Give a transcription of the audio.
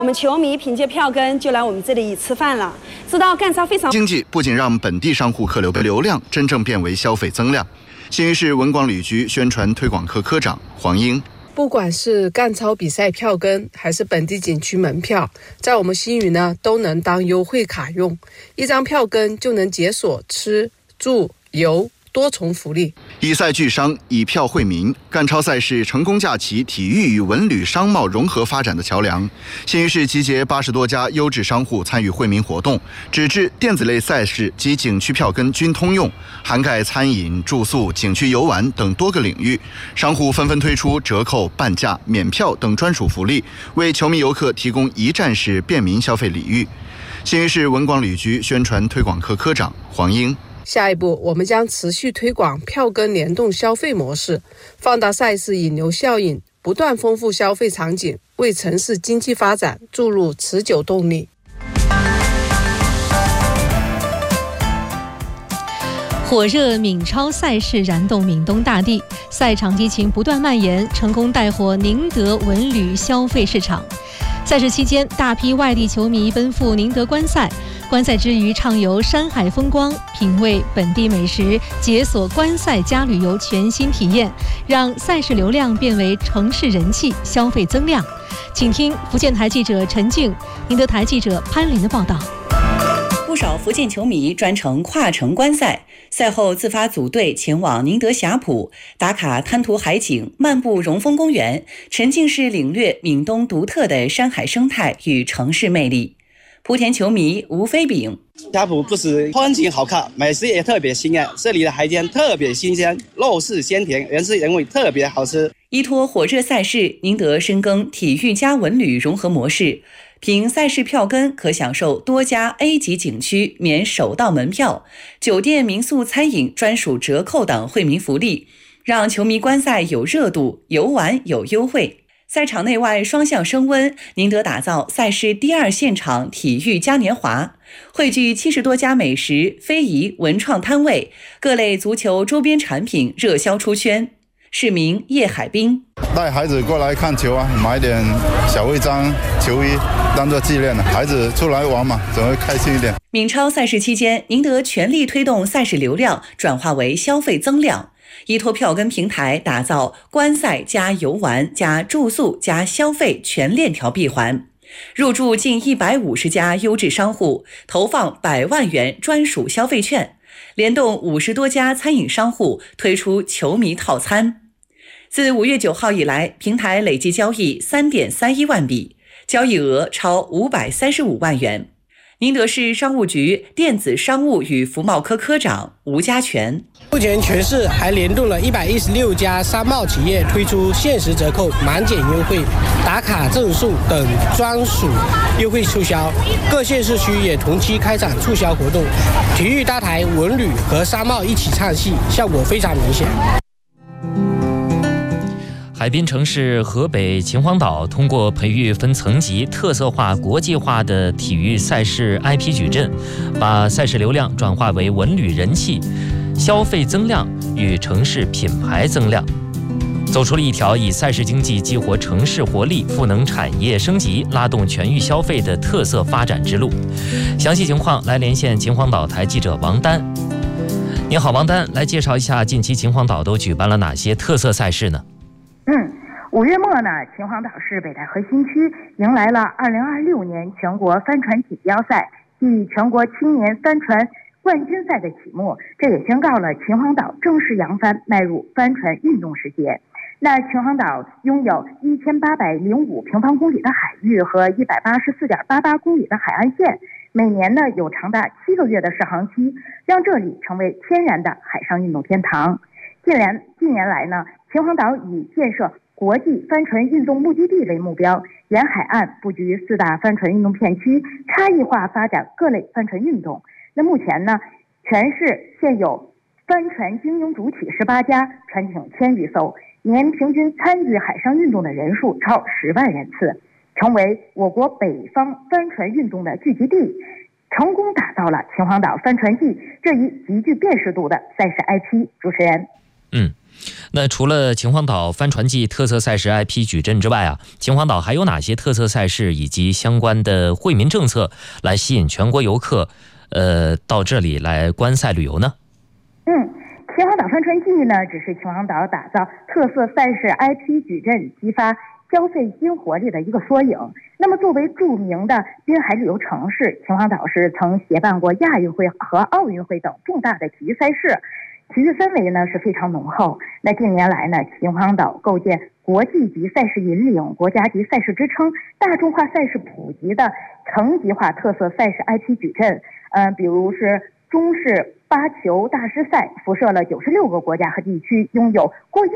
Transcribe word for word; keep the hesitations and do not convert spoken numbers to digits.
我们球迷凭借票根就来我们这里吃饭了，知道干超非常经济不仅让本地商户客流流量真正变为消费增量。新余市文广旅局宣传推广科科长黄英， 不管是干超比赛票根还是本地景区门票，在我们新余呢都能当优惠卡用，一张票根就能解锁吃住游多重福利。 以赛聚商，以票惠民，干超赛事成功架起体育与文旅商贸融合发展的桥梁。新余市集结八十多家优质商户参与惠民活动，纸质、电子类赛事及景区票根均通用，涵盖餐饮、住宿、景区游玩等多个领域。商户纷纷推出折扣、半价、免票等专属福利，为球迷游客提供一站式便民消费礼遇。新余市文广旅局宣传推广科科长黄英。 下一步，我们将持续推广票根联动消费模式，放大赛事引流效应，不断丰富消费场景，为城市经济发展注入持久动力。 火热闽超赛事燃动闽东大地，赛场激情不断蔓延，成功带火宁德文旅消费市场。赛事期间，大批外地球迷奔赴宁德观赛，观赛之余畅游山海风光，品味本地美食，解锁观赛加旅游全新体验，让赛事流量变为城市人气，消费增量。请听福建台记者陈静、宁德台记者潘林的报道。 不少福建球迷专程跨城观赛，赛后自发组队前往宁德霞浦打卡滩涂海景，漫步荣丰公园，沉浸式领略闽东独特的山海生态与城市魅力。莆田球迷吴飞炳， 霞浦不止风景好看，美食也特别新鲜，这里的海鲜特别新鲜，肉是鲜甜，原汁原味，特别好吃。 依托火热赛事，宁德深耕体育加文旅融合模式，凭赛事票根可享受多家 A 级景区免首道门票、酒店民宿餐饮专属折扣等惠民福利，让球迷观赛有热度，游玩有优惠。赛场内外双向升温，宁德打造赛事第二现场体育嘉年华，汇聚七十多家美食、非遗、文创摊位，各类足球周边产品热销出圈。市民叶海滨， 带孩子过来看球啊，买点小徽章、球衣当做纪念，孩子出来玩嘛，总会开心一点。 闽超赛事期间，宁德全力推动赛事流量转化为消费增量。依托票根平台，打造观赛加游玩加住宿加消费全链条闭环，入驻近一百五十家优质商户，投放百万元专属消费券，联动五十多家餐饮商户推出球迷套餐。自五月九号以来，平台累计交易 三点三一万笔，交易额超五百三十五万元。宁德市商务局电子商务与服贸科科长吴家全， 目前全市还联动了一百一十六家商贸企业推出限时折扣、满减优惠、打卡赠送等专属优惠促销，各县市区也同期开展促销活动，体育搭台、文旅和商贸一起唱戏，效果非常明显。 海滨城市河北秦皇岛通过培育分层级、特色化、国际化的体育赛事 I P 矩阵，把赛事流量转化为文旅人气、消费增量与城市品牌增量，走出了一条以赛事经济激活城市活力、赋能产业升级、拉动全域消费的特色发展之路。详细情况来连线秦皇岛台记者王丹。您好，王丹，来介绍一下近期秦皇岛都举办了哪些特色赛事呢？ 嗯，五月末呢，秦皇岛市北戴河新区迎来了二零二六年全国帆船锦标赛暨全国青年帆船冠军赛的启幕，这也宣告了秦皇岛正式扬帆迈入帆船运动世界。那秦皇岛拥有一千八百零五平方公里的海域和一百八十四点八八公里的海岸线，每年呢有长达七个月的试航期，让这里成为天然的海上运动天堂。近年近年来呢，秦皇岛以建设国际帆船运动目的地为目标，沿海岸布局四大帆船运动片区，差异化发展各类帆船运动。那目前呢，全市现有帆船经营主体十八家，船艇千余艘，年平均参与海上运动的人数超十万人次，成为我国北方帆船运动的聚集地，成功打造了秦皇岛帆船季这一极具辨识度的赛事 I P。主持人， 嗯， 那除了秦皇岛帆船季特色赛事 I P 矩阵之外啊，秦皇岛还有哪些特色赛事以及相关的惠民政策来吸引全国游客呃到这里来观赛旅游呢？ 嗯，秦皇岛帆船季呢，只是秦皇岛打造特色赛事 I P 矩阵，激发消费新活力的一个缩影。那么作为著名的滨海旅游城市，秦皇岛是曾协办过亚运会和奥运会等重大的体育赛事，体育氛围呢是非常浓厚。那近年来呢，秦皇岛构建国际级赛事引领、国家级赛事支撑、大众化赛事普及的层级化特色赛事 I P 矩阵，呃，比如是中式八球大师赛，辐射了九十六个国家和地区，拥有过亿